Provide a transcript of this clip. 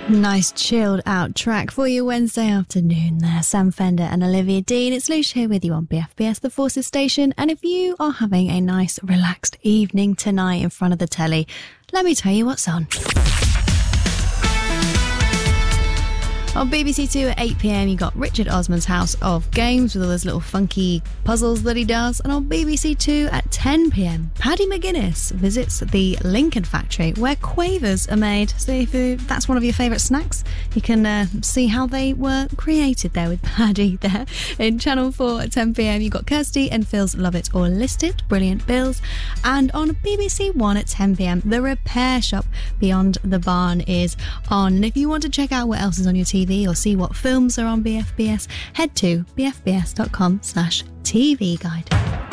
Nice chilled out track for your Wednesday afternoon there. Sam Fender and Olivia Dean. It's Lush here with you on BFBS, the Forces station. And if you are having a nice relaxed evening tonight in front of the telly, let me tell you what's on. On BBC Two at 8 p.m, you got Richard Osman's House of Games with all those little funky puzzles that he does. And on BBC Two at 10 p.m, Paddy McGuinness visits the Lincoln factory where quavers are made. So if that's one of your favourite snacks, you can see how they were created there with Paddy there. In Channel 4 at 10 p.m, you got Kirsty and Phil's Love It or List It, brilliant bills. And on BBC One at 10 p.m, The Repair Shop Beyond the Barn is on. And if you want to check out what else is on your TV or see what films are on BFBS, head to bfbs.com/TV guide.